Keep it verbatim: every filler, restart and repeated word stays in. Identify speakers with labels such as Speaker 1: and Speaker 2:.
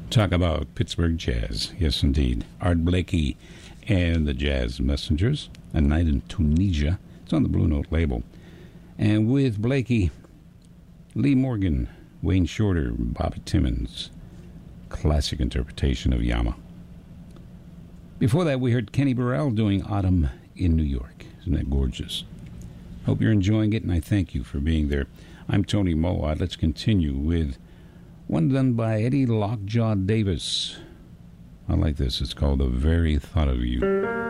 Speaker 1: Talk about Pittsburgh jazz. Yes, indeed. Art Blakey and the Jazz Messengers. A Night in Tunisia. It's on the Blue Note label. And with Blakey, Lee Morgan, Wayne Shorter, Bobby Timmons. Classic interpretation of Yama. Before that, we heard Kenny Burrell doing Autumn in New York. Isn't that gorgeous? Hope you're enjoying it, and I thank you for being there. I'm Tony Mowat. Let's continue with one done by Eddie Lockjaw Davis. I like this. It's called The Very Thought of You.